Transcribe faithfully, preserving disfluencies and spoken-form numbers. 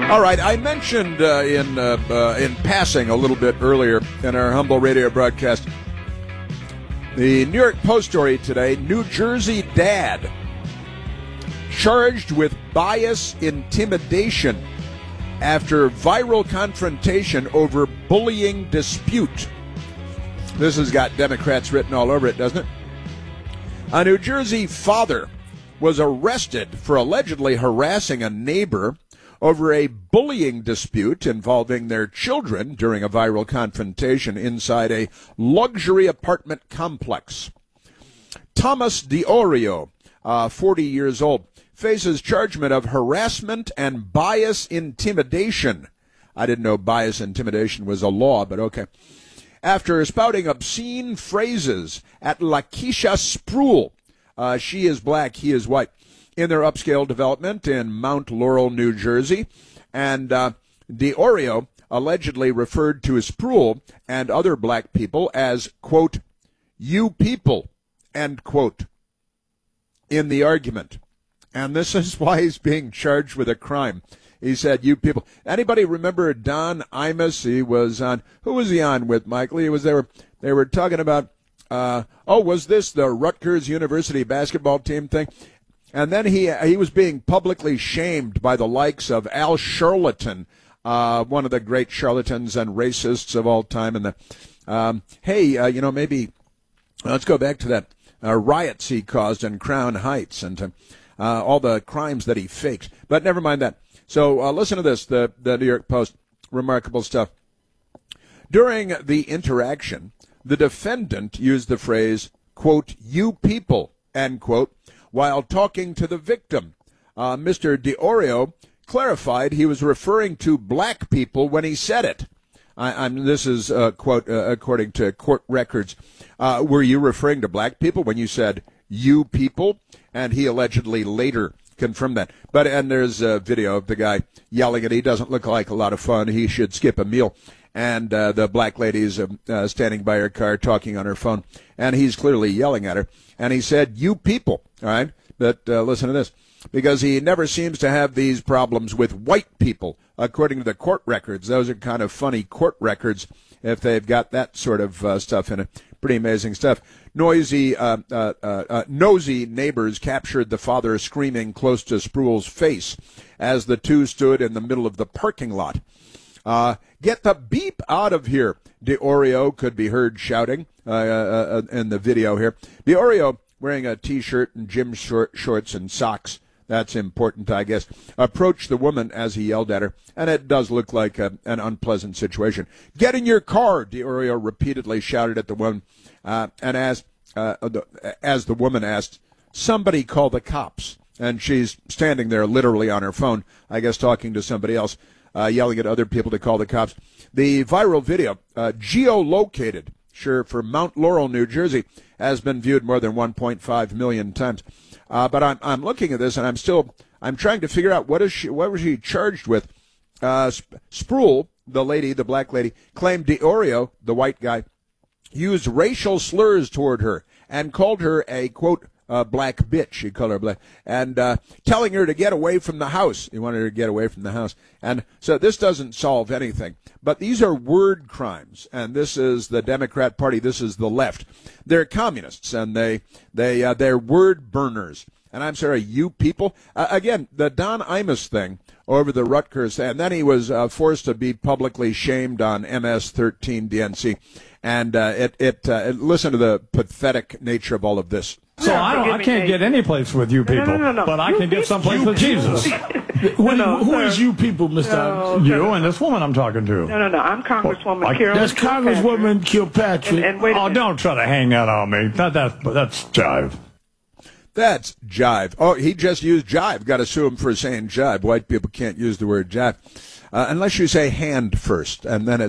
All right, I mentioned uh, in uh, uh, in passing a little bit earlier in our humble radio broadcast the New York Post story today: New Jersey dad charged with bias intimidation after viral confrontation over bullying dispute. This has got Democrats written all over it, doesn't it? A New Jersey father was arrested for allegedly harassing a neighbor over a bullying dispute involving their children during a viral confrontation inside a luxury apartment complex. Thomas DiOrio, uh, forty years old, faces chargement of harassment and bias intimidation. I didn't know bias intimidation was a law, but okay. After spouting obscene phrases at Lakeisha Spruill, uh, she is black, he is white, in their upscale development in Mount Laurel, New Jersey. And uh, DiOrio allegedly referred to Spruill and other black people as, quote, "you people," end quote, in the argument. And this is why he's being charged with a crime. He said, "you people." Anybody remember Don Imus? He was on, who was he on with, Michael? He was, they were, they were talking about, uh, oh, was this the Rutgers University basketball team thing? And then he he was being publicly shamed by the likes of Al Sharpton, uh, one of the great charlatans and racists of all time. And the, um, hey, uh, you know, maybe let's go back to that uh, riots he caused in Crown Heights and uh, uh, all the crimes that he faked. But never mind that. So uh, listen to this, the, the New York Post, remarkable stuff. During the interaction, the defendant used the phrase, quote, "you people," end quote, while talking to the victim. Uh, Mister DiOrio clarified he was referring to black people when he said it. I, I'm, this is, uh, quote, uh, according to court records. Uh, were you referring to black people when you said, "you people"? And he allegedly later confirmed that. But, and there's a video of the guy yelling at, he doesn't look like a lot of fun, he should skip a meal. And uh, the black lady's uh, uh, standing by her car talking on her phone, and he's clearly yelling at her. And he said, "you people," all right? But uh, listen to this, because he never seems to have these problems with white people, according to the court records. Those are kind of funny court records if they've got that sort of uh, stuff in it. Pretty amazing stuff. Noisy, uh, uh, uh, uh, nosy neighbors captured the father screaming close to Spruill's face as the two stood in the middle of the parking lot. Uh, "Get the beep out of here," DiOrio could be heard shouting uh, uh, uh, in the video here. DiOrio, wearing a T-shirt and gym short, shorts and socks, that's important, I guess, approached the woman as he yelled at her, and it does look like a, an unpleasant situation. "Get in your car," DiOrio repeatedly shouted at the woman, uh, and as, uh, as the woman asked, "Somebody call the cops." And she's standing there literally on her phone, I guess talking to somebody else. Uh, yelling at other people to call the cops. The viral video, uh, geolocated, sure, for Mount Laurel, New Jersey, has been viewed more than one point five million times. Uh, but I'm I'm looking at this, and I'm still I'm trying to figure out what is she what was she charged with. Uh, Spruill, the lady, the black lady, claimed DiOrio, the white guy, used racial slurs toward her and called her a, quote, Uh, black bitch, she called her black, and uh, telling her to get away from the house. He wanted her to get away from the house. And so this doesn't solve anything. But these are word crimes, and this is the Democrat Party. This is the left. They're communists, and they, they, uh, they're word burners. And I'm sorry, you people. Uh, again, the Don Imus thing over the Rutgers, and then he was uh, forced to be publicly shamed on M S thirteen D N C. And uh, it, it, uh, it, listen to the pathetic nature of all of this. So I, don't, I can't get any place with you people, no, no, no, no. but I you can get someplace with Jesus. who no, who is you people, Mister No, you no, and this woman I'm talking to. No, no, no. I'm Congresswoman well, Carol. That's Congresswoman Kilpatrick. And, and wait oh, don't try to hang that on me. That, that, that's jive. That's jive. Oh, he just used jive. Got to sue him for saying jive. White people can't use the word jive uh, unless you say hand first, and then it